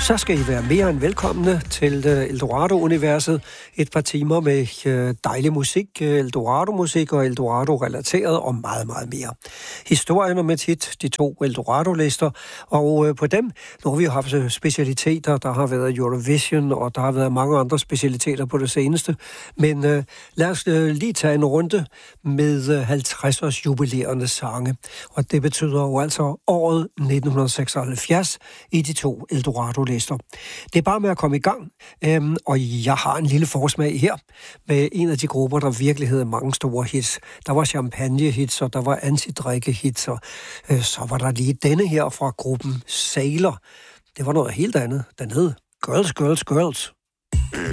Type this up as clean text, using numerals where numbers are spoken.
Så skal I være mere end velkomne til Eldorado-universet. Et par timer med dejlig musik, Eldorado-musik og Eldorado-relateret og meget, meget mere. Historien om et hit, de 2 Eldorado-lister, og på dem, nu har vi jo haft specialiteter, der har været Eurovision, og der har været mange andre specialiteter på det seneste. Men lad os lige tage en runde med 50-års jubilerende sange. Og det betyder jo altså året 1976 i de 2 Eldorado-lister. Det er bare med at komme i gang, og jeg har en lille forsmag her med en af de grupper, der virkelig havde mange store hits. Der var champagne-hits, og der var antidrikke-hits, og så var der lige denne her fra gruppen Sailor. Det var noget helt andet. Den hed Girls, Girls, Girls.